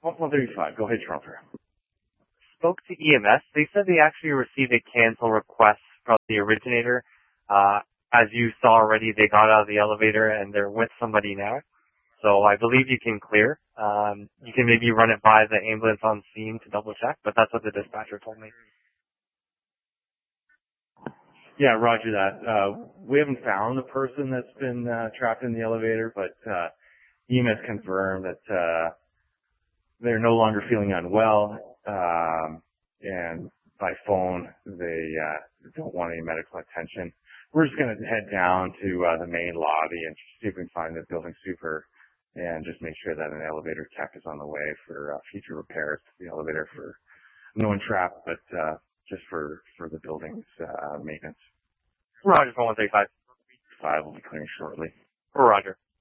135. Go ahead, Trumper. Spoke to EMS. They said they actually received a cancel request from the originator. As you saw already, they got out of the elevator and they're with somebody now. So I believe you can clear. You can maybe run it by the ambulance on scene to double check, but that's what the dispatcher told me. Yeah, roger that. We haven't found the person that's been trapped in the elevator, but EMS confirmed that they're no longer feeling unwell, and by phone they don't want any medical attention. We're just going to head down to the main lobby and see if we can find the building super and just make sure that an elevator tech is on the way for future repairs to the elevator for no one trapped, but just for the building's maintenance. Roger, 135. 5 will be clearing shortly. Roger.